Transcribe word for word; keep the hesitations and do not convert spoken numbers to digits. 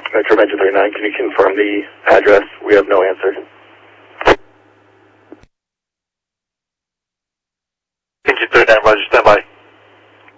Metro Engine thirty-nine, can you confirm the address? We have no answer. Engine thirty-nine, Roger, stand by.